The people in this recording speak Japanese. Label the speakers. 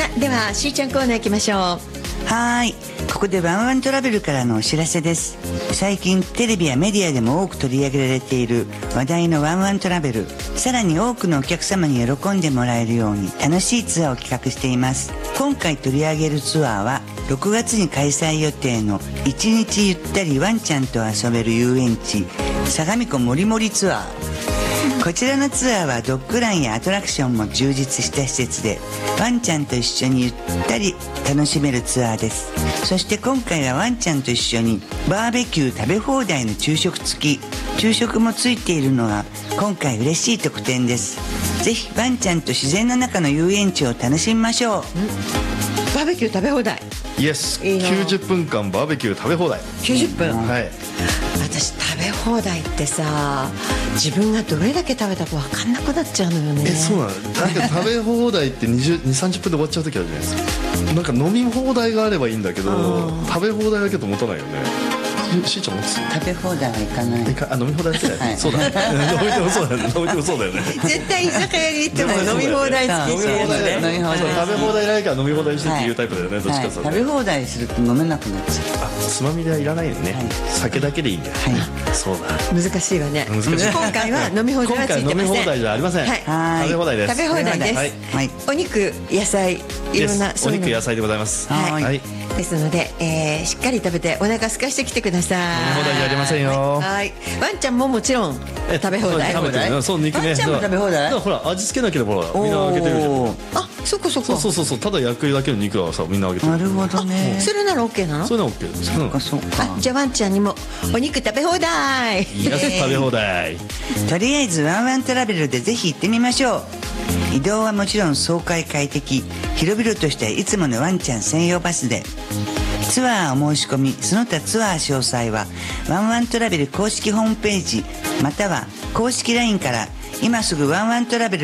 Speaker 1: ではしーちゃんコーナー行きましょう。
Speaker 2: はい、ここでワンワントラベルからのお知らせです。最近テレビやメディアでも多く取り上げられている話題のワンワントラベル、さらに多くのお客様に喜んでもらえるように楽しいツアーを企画しています。今回取り上げるツアーは6月に開催予定の1日ゆったりワンちゃんと遊べる遊園地相模湖もりもりツアー。こちらのツアーはドッグランやアトラクションも充実した施設で、ワンちゃんと一緒にゆったり楽しめるツアーです。そして今回はワンちゃんと一緒にバーベキュー食べ放題の昼食付き、昼食もついているのが今回嬉しい特典です。ぜひワンちゃんと自然の中の遊園地を楽しみましょう。
Speaker 1: バーベキュー食べ放題。
Speaker 3: イエス、
Speaker 1: いいな。
Speaker 3: 90分間バーベキュー食べ放題。
Speaker 1: 90分、
Speaker 3: はい。
Speaker 1: 私食べ放題ってさ、自分がどれだけ食べたか分かんなくなっちゃうのよね。
Speaker 3: そうなの。なんか食べ放題って20、30分で終わっちゃう時あるじゃないですか。なんか飲み放題があればいいんだけど、食べ放題だけと持たないよね。しーちゃん持つ？
Speaker 2: 食べ放題はいかない。
Speaker 3: 飲み放題って、はい、そうだね。飲みてもそうだよね。飲みてもそうだよね。
Speaker 1: 絶対居酒屋に行っても飲み放題付き
Speaker 3: 飲み放題
Speaker 2: 飲み放題
Speaker 3: 食べ放題ないから飲み放題してっていうタイプだよね。どっちかさ。
Speaker 2: 食べ放題すると飲めなくなっちゃう。
Speaker 3: つまみではいらないよね。酒だけでいいんだよ。そうだ。
Speaker 1: 難しいわね。
Speaker 3: 難しい。
Speaker 1: 今回は飲み放題はついてません。
Speaker 3: 今回飲み放題じゃありません。
Speaker 1: はい。
Speaker 3: 食べ放題です。
Speaker 1: 食べ放題です。
Speaker 2: はい。
Speaker 1: お肉、野菜、いろんな
Speaker 3: お肉野菜でございます。
Speaker 1: はい。ですので、しっかり食べてお腹空かしてきてください。
Speaker 3: 飲み放題じゃありませんよ。
Speaker 1: はい。ワンちゃんももちろん食べ放題。
Speaker 3: 食べてる。そう、肉ね。
Speaker 2: ワンちゃんも食べ放題。
Speaker 3: ほら味付けなければみんなあげてるじゃん。
Speaker 1: あ、そこそこ。
Speaker 3: そう、ただ焼くだけの肉はさみんなあげてる。
Speaker 2: なるほどね。
Speaker 1: それなら OK なの？
Speaker 3: それなら OK です。
Speaker 2: そうか。
Speaker 1: じゃあワンちゃんにもお肉食べ放題。
Speaker 3: いや、食べ放題。
Speaker 2: とりあえずワンワントラベルでぜひ行ってみましょう。移動はもちろん爽快快適、広々としたいつものワンちゃん専用バスで。ツアーお申し込み、その他ツアー詳細はワンワントラベル公式ホームページまたは公式 LINE から。今すぐワンワントラベル